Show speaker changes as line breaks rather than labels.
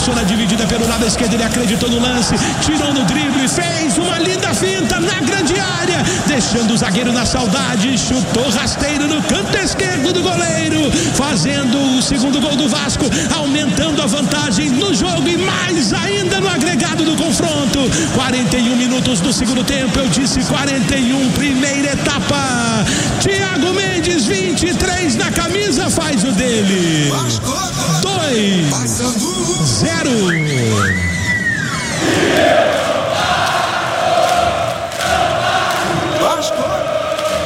começou na dividida pelo lado esquerdo, ele acreditou no lance, tirou no drible, fez uma linda finta na grande área, deixando o zagueiro na saudade, chutou rasteiro no canto esquerdo do goleiro, fazendo o segundo gol do Vasco, aumentando a vantagem no jogo e mais ainda no agregado do confronto. 41 minutos do segundo tempo, eu disse 41, primeira etapa. Thiago Mendes, 23 na camisa, faz o dele. 2-0.